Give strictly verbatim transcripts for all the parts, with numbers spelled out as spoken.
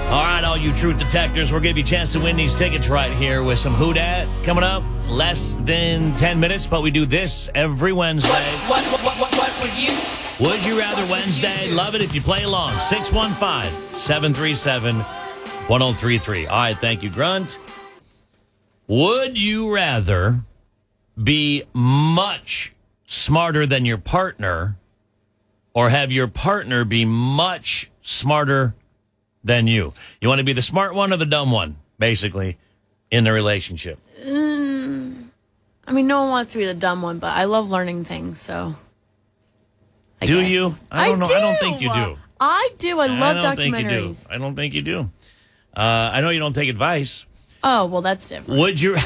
All right, all you truth detectors, we'll give you a chance to win these tickets right here with some Who Dat coming up. Less than ten minutes, but we do this every Wednesday. What, what, what, what, what would you? Would You Rather Wednesday. Love it if you play along. six one five, seven three seven, one oh three three. All right, thank you, Grunt. Would you rather be much smarter than your partner or have your partner be much smarter than you? You want to be the smart one or the dumb one, basically, in the relationship? Mm, I mean, no one wants to be the dumb one, but I love learning things, so. I do guess. you? I don't I know. do. I don't think you do. I do. I love I don't think you do. documentaries. I don't think you do. Uh, I know you don't take advice. Oh, well, that's different. Would you?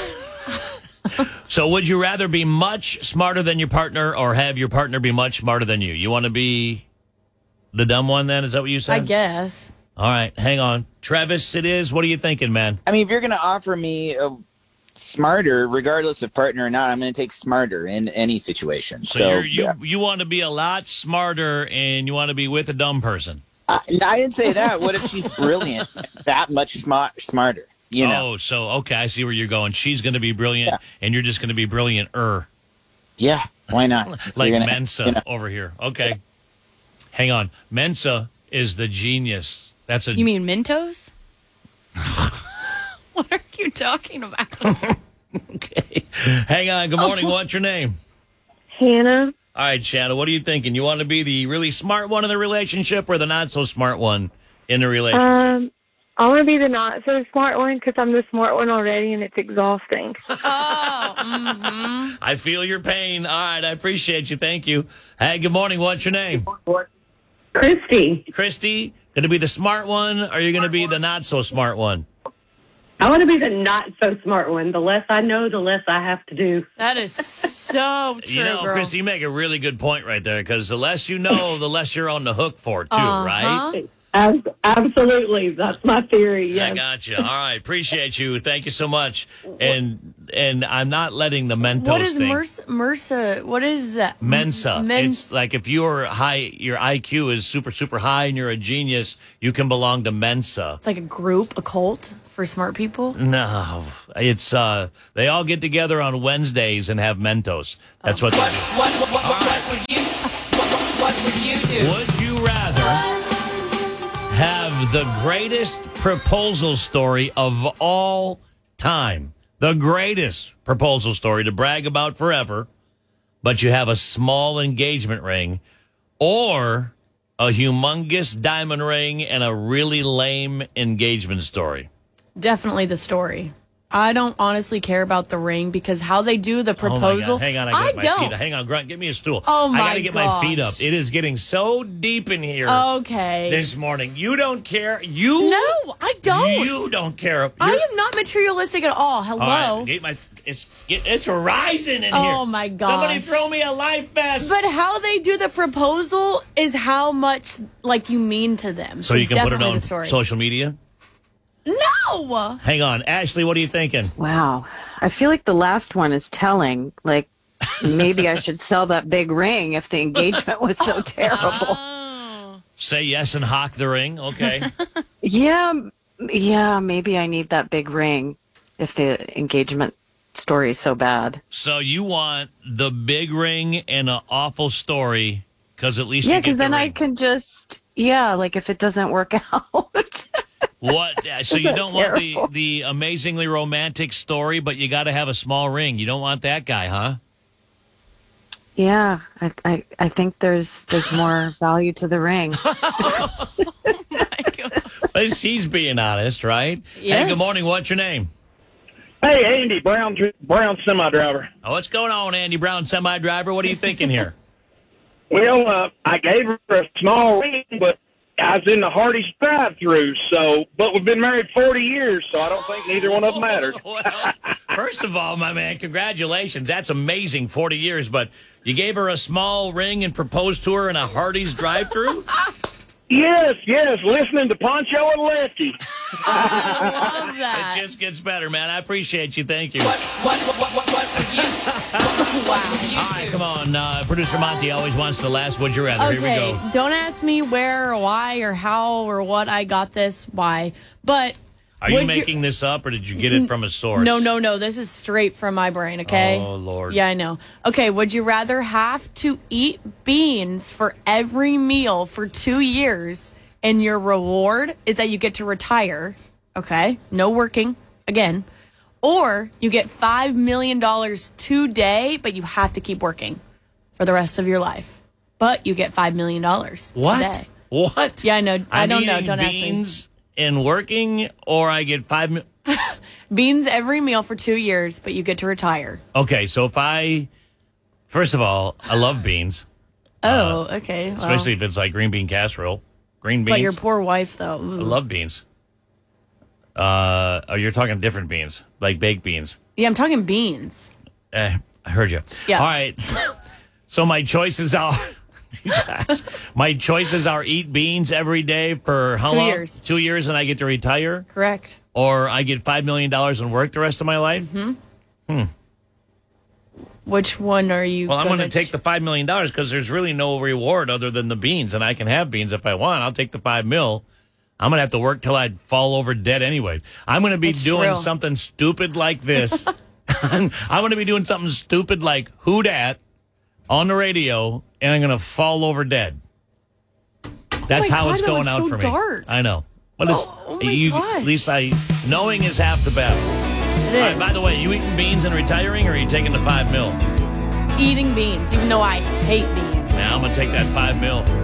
So would you rather be much smarter than your partner or have your partner be much smarter than you? You want to be the dumb one then? Is that what you said? I guess. All right, hang on. Travis, it is. What are you thinking, man? I mean, if you're going to offer me a smarter, regardless of partner or not, I'm going to take smarter in any situation. So, So, you're, you yeah. you want to be a lot smarter and you want to be with a dumb person. I, I didn't say that. What if she's brilliant? That much smart, smarter, you know? Oh, so, okay, I see where you're going. She's going to be brilliant Yeah. and you're just going to be brilliant-er. Yeah, why not? Like You're gonna- Mensa you know. over here. Okay. Hang on. Mensa is the genius. That's a You mean Mentos? What are you talking about? Okay. Hang on. Good morning. What's your name? Hannah. All right, Shanna. What are you thinking? You want to be the really smart one in the relationship or the not so smart one in the relationship? Um, I want to be the not so smart one because I'm the smart one already, and it's exhausting. Oh, mm-hmm. I feel your pain. All right. I appreciate you. Thank you. Hey, good morning. What's your name? Christy. Christy, going to be the smart one or are you going to be the not so smart one? I want to be the not so smart one. The less I know, the less I have to do. That is so true, You know, girl. Christy, you make a really good point right there because the less you know, the less you're on the hook for, too, Uh-huh. right? Ab- absolutely. That's my theory. I Yes. got you. All right. Appreciate you. Thank you so much. And and I'm not letting the Mentos What is thing. Mersa? Mersa? What is that? Mensa. Mens- It's like if you're high, your I Q is super, super high and you're a genius, you can belong to Mensa. It's like a group, a cult for smart people. No, it's, uh, they all get together on Wednesdays and have Mentos. That's what they What, do. what, what, what, what, what would you? What, what, what would you do? Would you rather have the greatest proposal story of all time? The greatest proposal story to brag about forever, but you have a small engagement ring, or a humongous diamond ring and a really lame engagement story? Definitely the story. I don't honestly care about the ring because how they do the Oh my proposal. God. Hang on, I, I got my don't. feet. Hang on, Grunt, give me a stool. Oh, I my gotta get my feet up. gosh. It is getting so deep in here Okay. this morning. You don't care. You No, I don't. You don't care. I You're- am not materialistic at all. Hello. All right, get my, it's get, it's rising in here. Oh, my gosh. Somebody throw me a life vest. But how they do the proposal is how much like you mean to them. so you can put it definitely on the story. social media? No. Hang on. Ashley, what are you thinking? Wow. I feel like the last one is telling. Like, maybe I should sell that big ring if the engagement was so terrible. Say yes and hawk the ring. Okay. Yeah, m- yeah, maybe I need that big ring if the engagement story is so bad. So you want the big ring and an awful story because at least Yeah, you get because the then I ring. can just, yeah, like if it doesn't work out. What? So you Isn't don't that want the, terrible? the amazingly romantic story, but you got to have a small ring. You don't want that guy, huh? Yeah, I, I, I think there's there's more value to the ring. At least she's being honest, right? Hey, Yes. good morning. What's your name? Hey, Andy, Brown, Brown semi-driver. Oh, what's going on, Andy Brown, semi-driver? What are you thinking here? Well, uh, I gave her a small ring, but I was in the Hardee's drive-through, so, but we've been married forty years, so I don't think neither one of them matters. Well, first of all, my man, congratulations. That's amazing, forty years. But you gave her a small ring and proposed to her in a Hardee's drive-thru? Yes, yes, listening to Poncho and Lefty. I love It that. just gets better, man. I appreciate you. Thank you. What, what, what, what, what, what would you, what, what would you All right, do? come on. Uh, Producer Monty always wants the last Would You Rather. Here we Okay, go. don't ask me where or why or how or what I got this, why. But Are you would making this up, or did you get it from a source? No, no, no. This is straight from my brain, okay? Oh, Lord. Yeah, I know. Okay, would you rather have to eat beans for every meal for two years and your reward is that you get to retire, okay? No working, again. Or you get five million dollars today, but you have to keep working for the rest of your life. But you get five million dollars What? today. What? Yeah, I know. I I'm don't know. eating Don't ask me. beans and working, or I get five. Mi- Beans every meal for two years, but you get to retire. okay, so if I, first of all, I love beans, Oh, okay. Well, especially if it's like green bean casserole. Green beans. but your poor wife, though. Ooh. I love beans. Uh, oh, you're talking different beans, like baked beans. Yeah, I'm talking beans. Eh, I heard you. Yeah. All right. So my choices are, you guys, my choices are eat beans every day for how Two long? years. Two years, and I get to retire, Correct. or I get five million dollars and work the rest of my life. Mm-hmm. Which one are you? Well, I'm going to gonna take ch- the five million dollars because there's really no reward other than the beans, and I can have beans if I want. I'll take the five mil. I'm going to have to work till I fall over dead anyway. I'm going to be That's doing true. something stupid like this. I'm, I'm going to be doing something stupid like Who Dat on the radio, and I'm going to fall over dead. That's my how God, it's that going was out so for me. dark. I know. But it's, Oh, oh my you, gosh. at least I, knowing is half the battle. It All is. right, by the way, you eating beans and retiring, or are you taking the five mil? Eating beans, even though I hate beans. Now I'm going to take that five mil.